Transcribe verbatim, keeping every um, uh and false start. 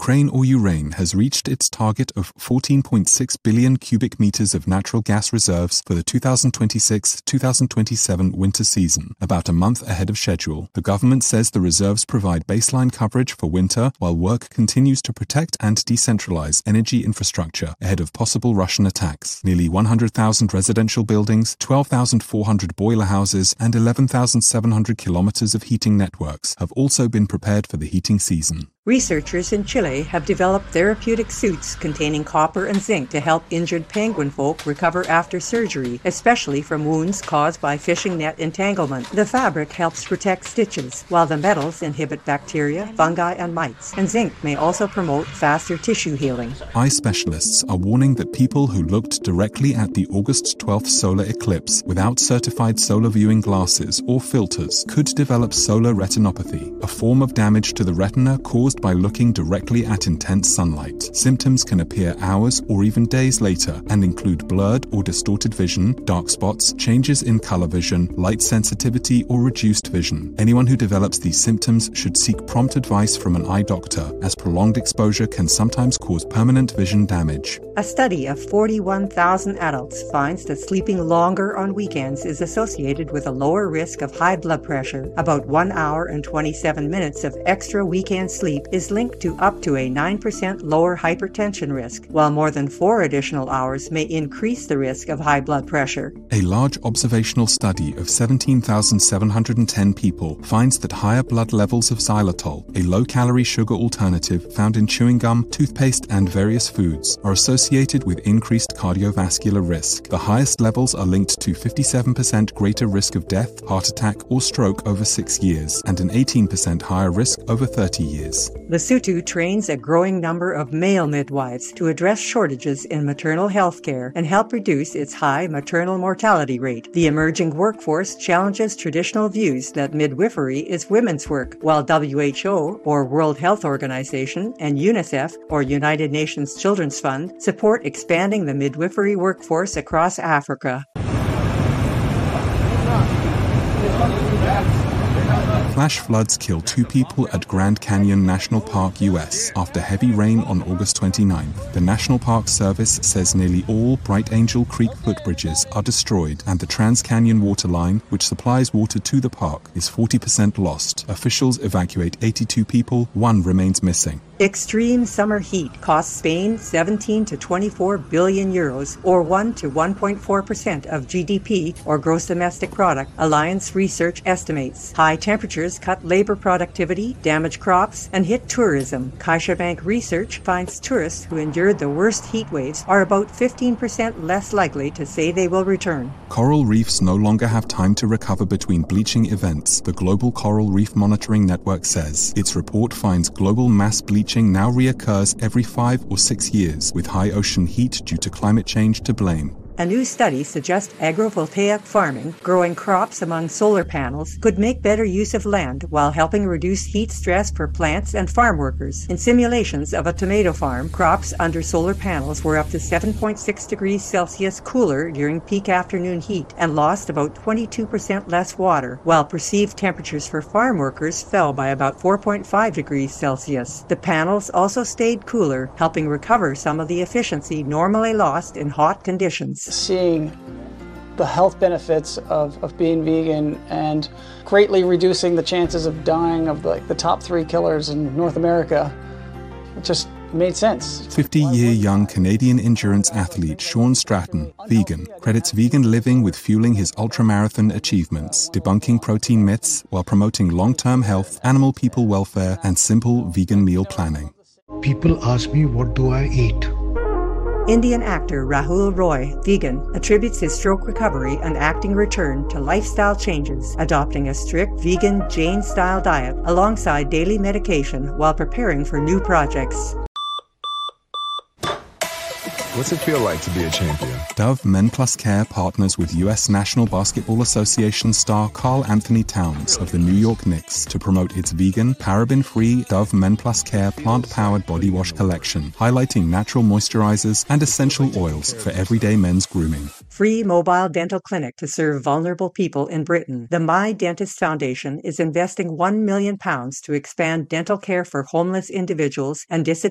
Ukraine or Urain has reached its target of fourteen point six billion cubic meters of natural gas reserves for the two thousand twenty-six to two thousand twenty-seven winter season, about a month ahead of schedule. The government says the reserves provide baseline coverage for winter while work continues to protect and decentralize energy infrastructure ahead of possible Russian attacks. Nearly one hundred thousand residential buildings, twelve thousand four hundred boiler houses, and eleven thousand seven hundred kilometers of heating networks have also been prepared for the heating season. Researchers in Chile have developed therapeutic suits containing copper and zinc to help injured penguin folk recover after surgery, especially from wounds caused by fishing net entanglement. The fabric helps protect stitches, while the metals inhibit bacteria, fungi, and mites, and zinc may also promote faster tissue healing. Eye specialists are warning that people who looked directly at the August twelfth solar eclipse without certified solar viewing glasses or filters could develop solar retinopathy, a form of damage to the retina caused by looking directly at intense sunlight. Symptoms can appear hours or even days later and include blurred or distorted vision, dark spots, changes in color vision, light sensitivity, or reduced vision. Anyone who develops these symptoms should seek prompt advice from an eye doctor, as prolonged exposure can sometimes cause permanent vision damage. A study of forty-one thousand adults finds that sleeping longer on weekends is associated with a lower risk of high blood pressure. About one hour and twenty-seven minutes of extra weekend sleep is linked to up to a nine percent lower hypertension risk, while more than four additional hours may increase the risk of high blood pressure. A large observational study of seventeen thousand seven hundred ten people finds that higher blood levels of xylitol, a low-calorie sugar alternative found in chewing gum, toothpaste, and various foods, are associated with increased cardiovascular risk. The highest levels are linked to fifty-seven percent greater risk of death, heart attack, or stroke over six years, and an eighteen percent higher risk over thirty years. Lesotho trains a growing number of male midwives to address shortages in maternal health care and help reduce its high maternal mortality rate. The emerging workforce challenges traditional views that midwifery is women's work, while W H O, or World Health Organization, and UNICEF, or United Nations Children's Fund, support expanding the midwifery workforce across Africa. Flash floods kill two people at Grand Canyon National Park, U S, after heavy rain on August twenty-ninth. The National Park Service says nearly all Bright Angel Creek footbridges are destroyed, and the Trans-Canyon Water Line, which supplies water to the park, is forty percent lost. Officials evacuate eighty-two people, one remains missing. Extreme summer heat costs Spain seventeen to twenty-four billion euros, or one to one point four percent of G D P, or gross domestic product, Alliance Research estimates. High temperatures cut labor productivity, damage crops, and hit tourism. CaixaBank Research finds tourists who endured the worst heat waves are about fifteen percent less likely to say they will return. Coral reefs no longer have time to recover between bleaching events, the Global Coral Reef Monitoring Network says. Its report finds global mass bleaching now reoccurs every five or six years, with high ocean heat due to climate change to blame. A new study suggests agrovoltaic farming, growing crops among solar panels, could make better use of land while helping reduce heat stress for plants and farm workers. In simulations of a tomato farm, crops under solar panels were up to seven point six degrees Celsius cooler during peak afternoon heat and lost about twenty-two percent less water, while perceived temperatures for farm workers fell by about four point five degrees Celsius. The panels also stayed cooler, helping recover some of the efficiency normally lost in hot conditions. Seeing the health benefits of, of being vegan and greatly reducing the chances of dying of like the top three killers in North America, it just made sense. fifty-year young Canadian endurance athlete Sean Stratton, vegan, credits vegan living with fueling his ultramarathon achievements, debunking protein myths while promoting long-term health, animal people welfare, and simple vegan meal planning. People ask me, what do I eat? Indian actor Rahul Roy, vegan, attributes his stroke recovery and acting return to lifestyle changes, adopting a strict vegan Jain-style diet alongside daily medication while preparing for new projects. What's it feel like to be a champion? Dove Men Plus Care partners with U S National Basketball Association star Karl Anthony Towns of the New York Knicks to promote its vegan, paraben-free Dove Men Plus Care plant-powered body wash collection, highlighting natural moisturizers and essential oils for everyday men's grooming. Free mobile dental clinic to serve vulnerable people in Britain. The My Dentist Foundation is investing one million pounds to expand dental care for homeless individuals and disadvantaged